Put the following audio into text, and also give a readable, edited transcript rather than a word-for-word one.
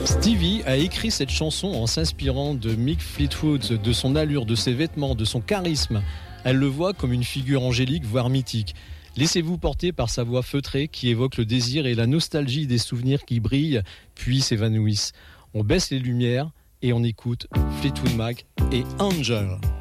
Stevie a écrit cette chanson en s'inspirant de Mick Fleetwood, de son allure, de ses vêtements, de son charisme. Elle le voit comme une figure angélique, voire mythique. Laissez-vous porter par sa voix feutrée qui évoque le désir et la nostalgie des souvenirs qui brillent puis s'évanouissent. On baisse les lumières et on écoute Fleetwood Mac et Angel.